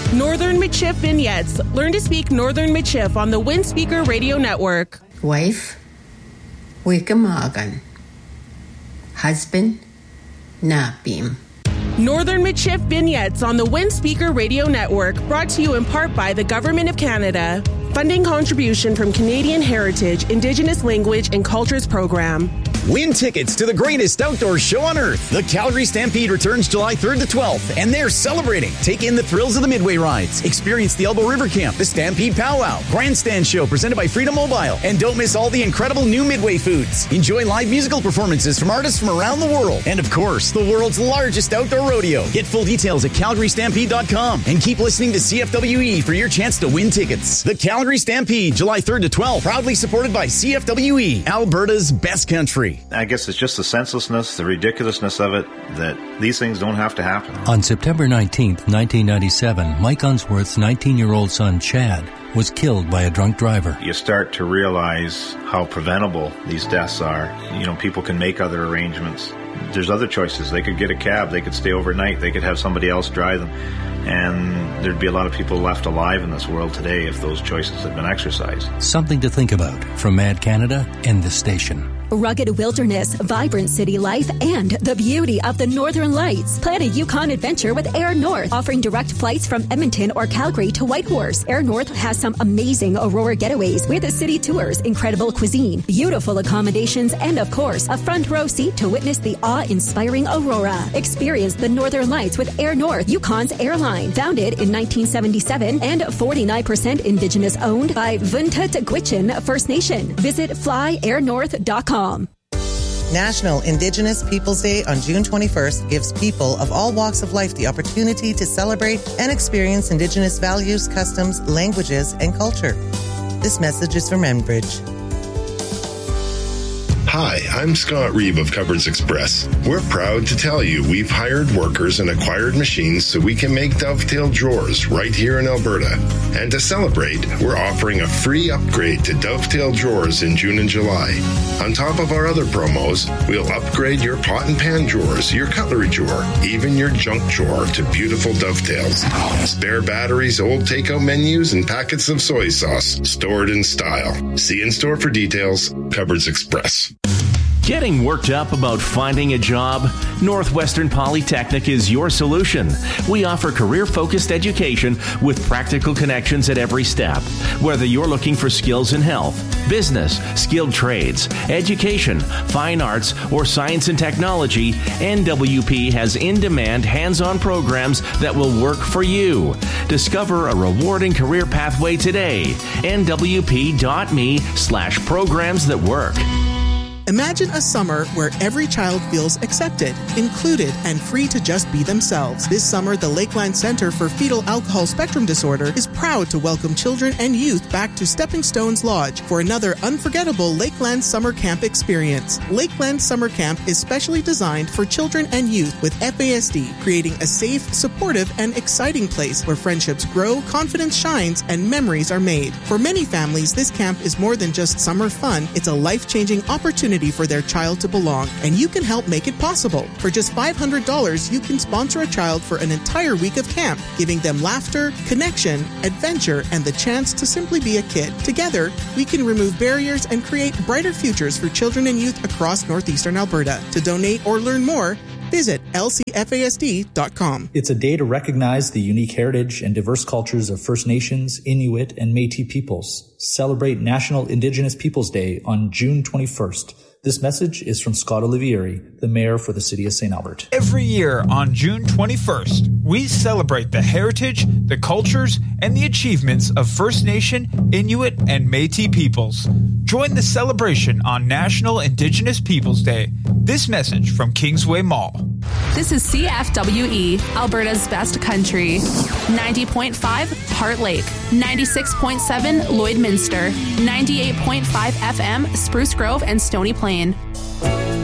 Northern Michif Vignettes. Learn to speak Northern Michif on the Windspeaker Radio Network. Wife, Wicamagan. Husband, Napim. Northern Michif Vignettes on the Windspeaker Radio Network, brought to you in part by the Government of Canada. Funding contribution from Canadian Heritage, Indigenous Language and Cultures Program. Win tickets to the greatest outdoor show on earth. The Calgary Stampede returns July 3rd to 12th, and they're celebrating. Take in the thrills of the Midway rides. Experience the Elbow River Camp, the Stampede Powwow, Grandstand Show presented by Freedom Mobile, and don't miss all the incredible new Midway foods. Enjoy live musical performances from artists from around the world, and of course, the world's largest outdoor rodeo. Get full details at calgarystampede.com and keep listening to CFWE for your chance to win tickets. The Calgary Stampede, July 3rd to 12th, proudly supported by CFWE, Alberta's best country. I guess it's just the senselessness, the ridiculousness of it, that these things don't have to happen. On September 19th, 1997, Mike Unsworth's 19-year-old son, Chad, was killed by a drunk driver. You start to realize how preventable these deaths are. You know, people can make other arrangements. There's other choices. They could get a cab. They could stay overnight. They could have somebody else drive them. And there'd be a lot of people left alive in this world today if those choices had been exercised. Something to think about from Mad Canada and this station. Rugged wilderness, vibrant city life, and the beauty of the Northern Lights. Plan a Yukon adventure with Air North, offering direct flights from Edmonton or Calgary to Whitehorse. Air North has some amazing Aurora getaways with city tours, incredible cuisine, beautiful accommodations, and of course, a front row seat to witness the awe-inspiring Aurora. Experience the Northern Lights with Air North, Yukon's airline. Founded in 1977 and 49% Indigenous owned by Vuntut Gwich'in First Nation. Visit flyairnorth.com. National Indigenous Peoples Day on June 21st gives people of all walks of life the opportunity to celebrate and experience Indigenous values, customs, languages, and culture. This message is from Enbridge. Hi, I'm Scott Reeve of Cupboards Express. We're proud to tell you we've hired workers and acquired machines so we can make Dovetail drawers right here in Alberta. And to celebrate, we're offering a free upgrade to Dovetail drawers in June and July. On top of our other promos, we'll upgrade your pot and pan drawers, your cutlery drawer, even your junk drawer to beautiful Dovetails. Spare batteries, old takeout menus, and packets of soy sauce stored in style. See in store for details. Cupboards Express. Getting worked up about finding a job? Northwestern Polytechnic is your solution. We offer career-focused education with practical connections at every step. Whether you're looking for skills in health, business, skilled trades, education, fine arts, or science and technology, NWP has in-demand hands-on programs that will work for you. Discover a rewarding career pathway today. nwp.me/programs that work. Imagine a summer where every child feels accepted, included, and free to just be themselves. This summer, the Lakeland Center for Fetal Alcohol Spectrum Disorder is proud to welcome children and youth back to Stepping Stones Lodge for another unforgettable Lakeland Summer Camp experience. Lakeland Summer Camp is specially designed for children and youth with FASD, creating a safe, supportive, and exciting place where friendships grow, confidence shines, and memories are made. For many families, this camp is more than just summer fun. It's a life-changing opportunity for their child to belong, and you can help make it possible. For just $500, you can sponsor a child for an entire week of camp, giving them laughter, connection, adventure, and the chance to simply be a kid. Together, we can remove barriers and create brighter futures for children and youth across northeastern Alberta. To donate or learn more, visit lcfasd.com. It's a day to recognize the unique heritage and diverse cultures of First Nations, Inuit, and Métis peoples. Celebrate National Indigenous Peoples Day on June 21st. This message is from Scott Olivieri, the mayor for the city of St. Albert. Every year on June 21st, we celebrate the heritage, the cultures, and the achievements of First Nation, Inuit, and Métis peoples. Join the celebration on National Indigenous Peoples Day. This message from Kingsway Mall. This is CFWE, Alberta's best country. 90.5 Heart Lake, 96.7 Lloydminster, 98.5 FM Spruce Grove and Stony Plain.